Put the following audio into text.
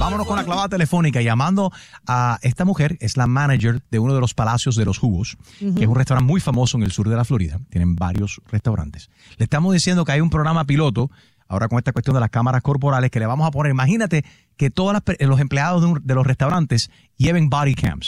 Vámonos con la clavada telefónica llamando a esta mujer. Es la manager de uno de los Palacios de los Jugos, que es un restaurante muy famoso en el sur de la Florida. Tienen varios restaurantes. Le estamos diciendo que hay un programa piloto ahora con esta cuestión de las cámaras corporales que le vamos a poner. Imagínate que todos los empleados de los restaurantes lleven body cams.